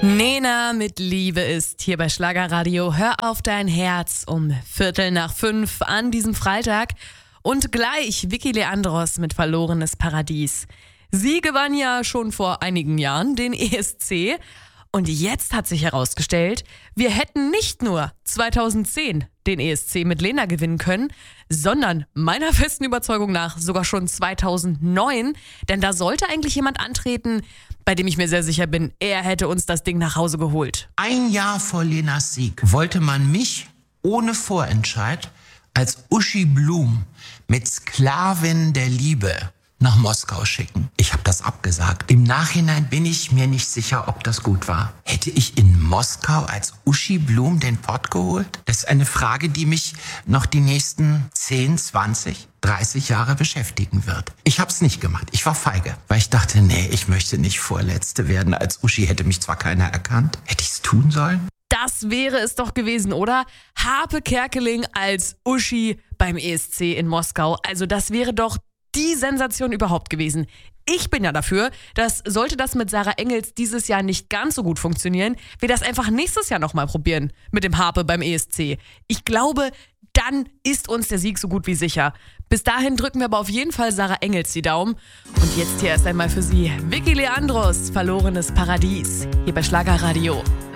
Nena mit Liebe ist hier bei Schlagerradio. Hör auf dein Herz um 4:45 an diesem Freitag. Und gleich Vicky Leandros mit Verlorenes Paradies. Sie gewann ja schon vor einigen Jahren den ESC. Und jetzt hat sich herausgestellt, wir hätten nicht nur 2010 den ESC mit Lena gewinnen können, sondern meiner festen Überzeugung nach sogar schon 2009. Denn da sollte eigentlich jemand antreten, bei dem ich mir sehr sicher bin, er hätte uns das Ding nach Hause geholt. Ein Jahr vor Lenas Sieg wollte man mich ohne Vorentscheid als Uschi Blum mit Sklavin der Liebe nach Moskau schicken. Ich habe das abgesagt. Im Nachhinein bin ich mir nicht sicher, ob das gut war. Hätte ich in Moskau als Uschi Blum den Pott geholt? Das ist eine Frage, die mich noch die nächsten 10, 20, 30 Jahre beschäftigen wird. Ich habe es nicht gemacht. Ich war feige, weil ich dachte, nee, ich möchte nicht Vorletzte werden. Als Uschi hätte mich zwar keiner erkannt. Hätte ich es tun sollen? Das wäre es doch gewesen, oder? Harpe Kerkeling als Uschi beim ESC in Moskau. Also das wäre doch die Sensation überhaupt gewesen. Ich bin ja dafür, dass sollte das mit Sarah Engels dieses Jahr nicht ganz so gut funktionieren, wir das einfach nächstes Jahr nochmal probieren mit dem Harpe beim ESC. Ich glaube, dann ist uns der Sieg so gut wie sicher. Bis dahin drücken wir aber auf jeden Fall Sarah Engels die Daumen. Und jetzt hier erst einmal für Sie Vicky Leandros, Verlorenes Paradies, hier bei Schlagerradio.